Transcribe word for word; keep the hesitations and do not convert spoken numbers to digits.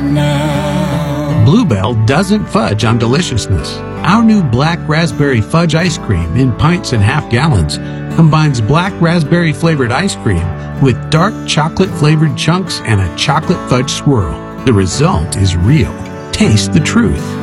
now. Bluebell doesn't fudge on deliciousness. Our new black raspberry fudge ice cream in pints and half gallons combines black raspberry flavored ice cream with dark chocolate flavored chunks and a chocolate fudge swirl. The result is real. Taste the truth.